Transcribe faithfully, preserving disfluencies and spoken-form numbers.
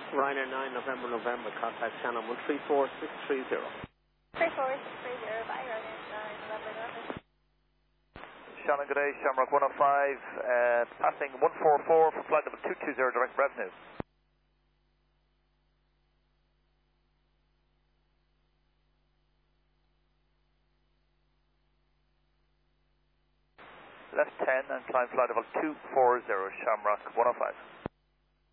Ryanair nine, November, November, contact channel one three four six three zero. three four six three zero, bye, Ryanair nine, November, November. Shannon, good day, Shamrock one oh five, uh, passing one four four for flight number two two zero, direct revenue. Left ten and climb flight level two four zero, Shamrock one oh five.